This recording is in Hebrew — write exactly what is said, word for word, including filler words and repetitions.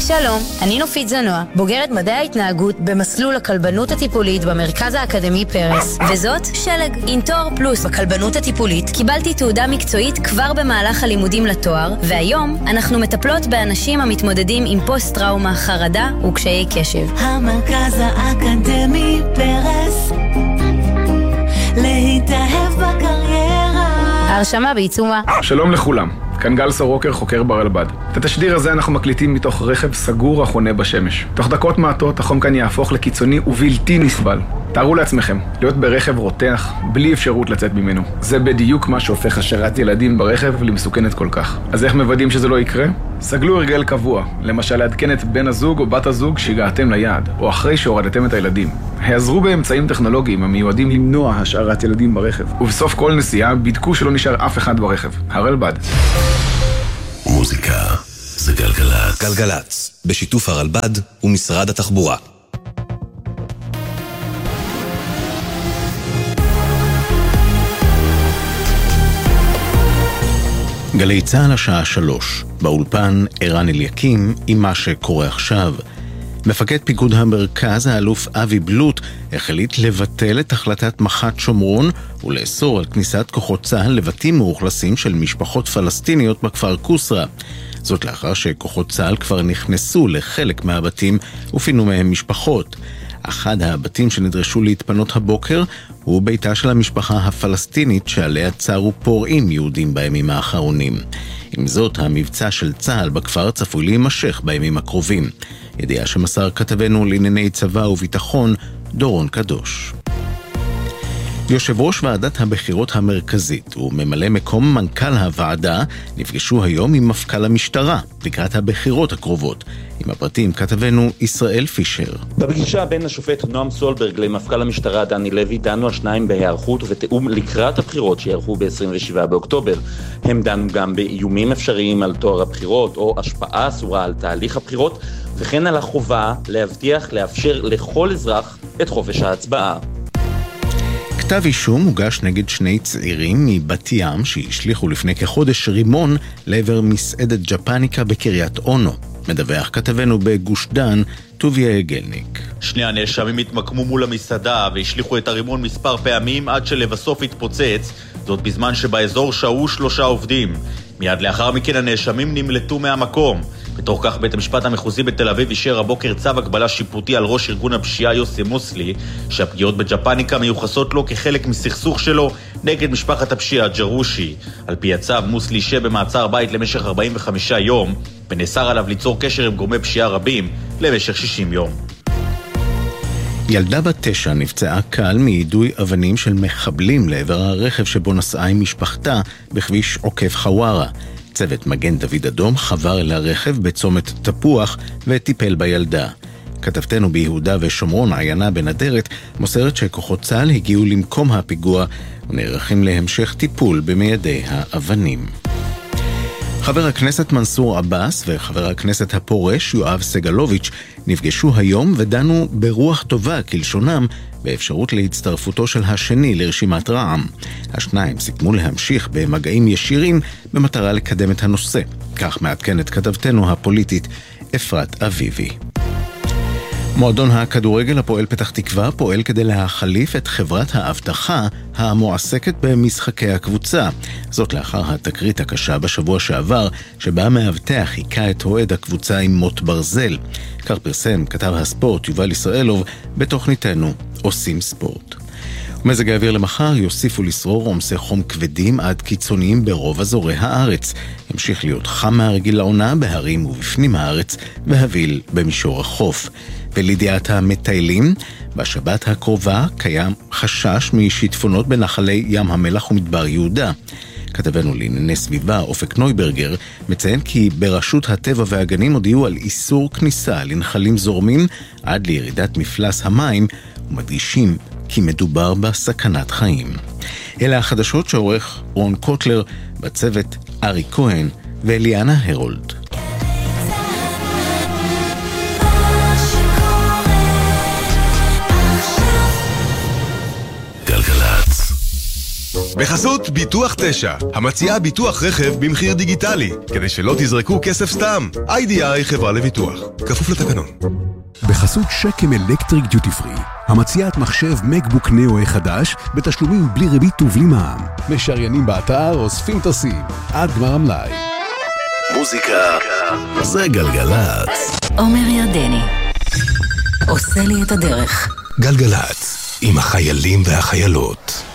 שלום, אני נופית זנוע, בוגרת מדעי ההתנהגות במסלול הכלבנות הטיפולית במרכז האקדמי פרס, וזאת שלג, עם תואר פלוס בכלבנות הטיפולית. קיבלתי תעודה מקצועית כבר במהלך הלימודים לתואר, והיום אנחנו מטפלות באנשים המתמודדים עם פוסט-טראומה, חרדה וקשיי קשב. המרכז האקדמי פרס, להתאהב בקריירה. ההרשמה בעיצומה. שלום לכולם, כאן גל סורוקר, חוקר ברלב"ד. את התשדיר הזה אנחנו מקליטים מתוך רכב סגור החונה בשמש. תוך דקות מעטות החום כאן יהפוך לקיצוני ובלתי נסבל. תארו לעצמכם, להיות ברכב רותח, בלי אפשרות לצאת ממנו. זה בדיוק מה שהופך השארת ילדים ברכב למסוכנת כל כך. אז איך מוודאים שזה לא יקרה? סגלו הרגל קבוע, למשל לעדכן את בן הזוג או בת הזוג שהגעתם ליעד, או אחרי שהורדתם את הילדים. העזרו באמצעים טכנולוגיים המיועדים למנוע השארת ילדים ברכב. ובסוף כל נסיעה בדקו שלא נשאר אף אחד ברכב. הרלב"ד. מוזיקה זה גלגלצ. גלגלצ, בשיתוף הרלב"ד ומשרד התחבורה. גלי צהל השעה שלוש, באולפן ערן אליקים עם מה שקורה עכשיו. מפקד פיקוד המרכז, האלוף אבי בלוט, החליט לבטל את החלטת מח"ט שומרון ולאסור על כניסת כוחות צה"ל לבתים מאוכלסים של משפחות פלסטיניות בכפר קוסרה. זאת לאחר שכוחות צה"ל כבר נכנסו לחלק מהבתים ופינו מהם משפחות. אחד הבתים שנדרשו להתפנות הבוקר הוא ביתה של המשפחה הפלסטינית שעליה צרו פורעים יהודים בימים האחרונים. עם זאת, המבצע של צה"ל בכפר צפוי להימשך בימים הקרובים. ידיעה שמסר כתבנו לענייני צבא וביטחון דורון קדוש. יושב ראש ועדת הבחירות המרכזית וממלא מקום מנכ"ל הוועדה נפגשו היום עם מפכ"ל המשטרה לקראת הבחירות הקרובות. עם הפרטים כתבנו ישראל פישר. בפגישה בין השופט נועם סולברג למפכ"ל המשטרה דני לוי דנו השניים בהיערכות ובתאום לקראת הבחירות שיערכו ב-עשרים ושבעה באוקטובר. הם דנו גם באיומים אפשריים על תואר הבחירות או השפעה אסורה על תהליך הבחירות, וכן על החובה להבטיח לאפשר לכל אזרח את חופש ההצבעה. כתב אישום הוגש נגד שני צעירים מבת ים שהשליחו לפני כחודש רימון לעבר מסעדת ג'פניקה בקריית אונו. מדווח כתבנו בגוש דן, טוביה גלניק. שני הנאשמים התמקמו מול המסעדה והשליחו את הרימון מספר פעמים עד שלבסוף התפוצץ, זאת בזמן שבאזור שהו שלושה עובדים. מיד לאחר מכן הנאשמים נמלטו מהמקום. בתוך כך בית המשפט המחוזי בתל אביב אישר הבוקר צו הגבלה שיפוטי על ראש ארגון הפשיעה יוסי מוסלי, שהפגיעות בג'פניקה מיוחסות לו כחלק מסכסוך שלו נגד משפחת הפשיעה ג'רושי. על פי הצו, מוסלי שבמעצר בית למשך ארבעים וחמישה יום, ונאסר עליו ליצור קשר עם גורמי פשיעה רבים למשך שישים יום. ילדה בת תשע נפצעה קל מיידוי אבנים של מחבלים לעבר הרכב שבו נסעה עם משפחתה בכביש עוקף חווארה. צוות מגן דוד אדום חבר אל הרכב בצומת תפוח וטיפל בילדה. כתבתנו ביהודה ושומרון עיינה בנדרת מוסרת שכוחות צה"ל הגיעו למקום הפיגוע ונערכים להמשך טיפול במיידי האבנים. חבר הכנסת מנסור עבאס וחבר הכנסת הפורש יואב סגלוביץ' נפגשו היום ודנו ברוח טובה כלשונם באפשרות להצטרפותו של השני לרשימת רע"מ. השניים סיכמו להמשיך במגעים ישירים במטרה לקדם את הנושא. כך מעדכנת כתבתנו הפוליטית אפרת אביבי. מועדון הכדורגל הפועל פתח תקווה פועל כדי להחליף את חברת האבטחה המועסקת במשחקי הקבוצה. זאת לאחר התקרית הקשה בשבוע שעבר, שבה מאבטח היכה את אוהד הקבוצה עם מוט ברזל. כך פרסם כתב הספורט יובל ישראלוב בתוכניתנו עושים ספורט. ומזג האוויר למחר יוסיפו לשרור עומסי חום כבדים עד קיצוניים ברוב אזורי הארץ. ימשיך להיות חם מהרגיל לעונה בהרים ובפנים הארץ והביל במישור החוף. ולידיעת המטיילים, בשבת הקרובה קיים חשש משיטפונות בנחלי ים המלח ומדבר יהודה. כתבנו לענייני סביבה אופק נויברגר מציין כי ברשות הטבע והגנים הודיעו על איסור כניסה לנחלים זורמים עד לירידת מפלס המים, ומדגישים כי מדובר בסכנת חיים. אלה החדשות שעורך רון קוטלר, בצוות ארי כהן ואליאנה הרולד. בחסות ביטוח תשע, המציעה ביטוח רכב במחיר דיגיטלי, כדי שלא תזרקו כסף סתם. איי די איי חברה לביטוח, כפוף לתקנון. בחסות שקם אלקטריק דיוטי פרי, המציעת מחשב מקבוק נאו חדש בתשלומים בלי ריבית ובלי מע"מ. משריינים באתר, אוספים טסים, עד גמר המלאי. מוזיקה זה גלגלצ. עומר ירדני עושה לי את הדרך. גלגלצ עם החיילים והחיילות.